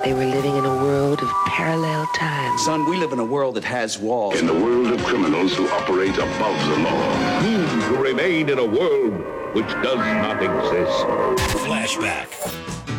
They were living in a world of parallel time. Son, we live in a world that has walls. In a world of criminals who operate above the law. Who remain in a world which does not exist. Flashback.